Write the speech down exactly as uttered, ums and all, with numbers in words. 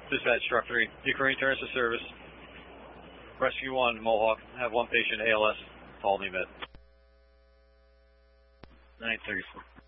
Dispatch Truck three, Ukraine returns to service. Rescue one, Mohawk, have one patient A L S, Albany Med. nine thirty-four.